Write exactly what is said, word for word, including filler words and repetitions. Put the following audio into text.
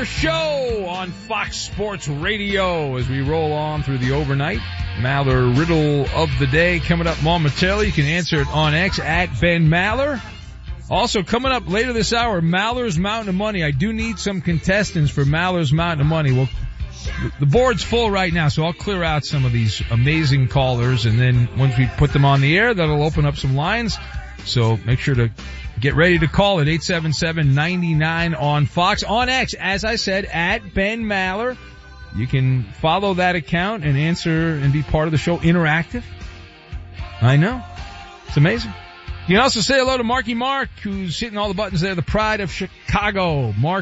Maller Show on Fox Sports Radio as we roll on through the overnight. Maller riddle of the day coming up momentarily. You can answer it on X at Ben Maller. Also coming up later this hour, Maller's Mountain of Money. I do need some contestants for Maller's Mountain of Money. Well, the board's full right now, so I'll clear out some of these amazing callers, and then once we put them on the air, that'll open up some lines. So make sure to get ready to call at eight seven seven, nine nine on Fox. On X, as I said, at Ben Maller. You can follow that account and answer and be part of the show interactive. I know. It's amazing. You can also say hello to Marky Mark, who's hitting all the buttons there, the pride of Chicago. Mark